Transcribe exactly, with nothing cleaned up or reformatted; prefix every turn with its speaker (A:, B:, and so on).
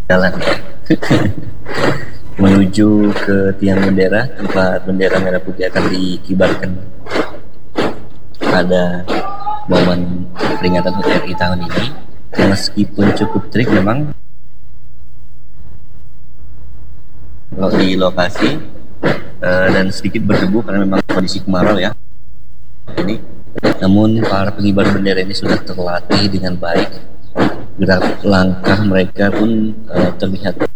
A: jalan menuju ke tiang bendera tempat bendera merah putih akan dikibarkan pada momen peringatan H U T R I tahun ini. Meskipun cukup trik memang kalau di lokasi uh, dan sedikit berdebu karena memang kondisi kemarau ya ini, namun para pengibar bendera ini sudah terlatih dengan baik. Gerak langkah mereka pun uh, terlihat